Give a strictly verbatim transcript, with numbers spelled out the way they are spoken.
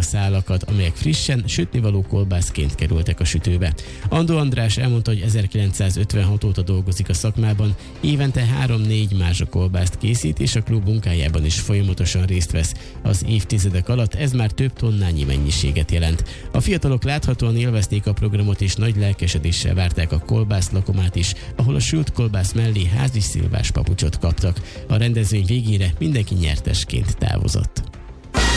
szálakat, amelyek frissen, sütnivaló kolbászként kerültek a sütőbe. Andó András elmondta, hogy ezerkilencszázötvenhat óta dolgozik a szakmában, évente három-négy mázsa kolbászt készít, és a klub munkájában is folyamatosan részt vesz. Az évtizedek alatt ez már több tonnányi mennyiséget jelent. A fiatalok láthatóan élvezték a programot, és nagy lelkesedéssel várták a kolbászlakomát is, ahol a sült kolbász mellé házi szilvás papucsot kaptak. A rendezvény végére mindenki nyertesként távozott.